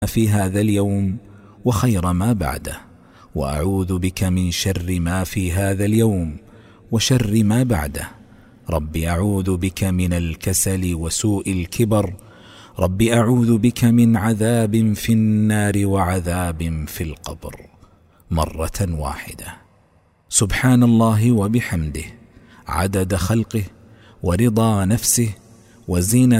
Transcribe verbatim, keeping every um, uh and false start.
في هذا اليوم وخير ما بعده، وأعوذ بك من شر ما في هذا اليوم وشر ما بعده. رب أعوذ بك من الكسل وسوء الكبر. رب أعوذ بك من عذاب في النار وعذاب في القبر، مرة واحدة. سبحان الله وبحمده عدد خلقه ورضا نفسه وزينة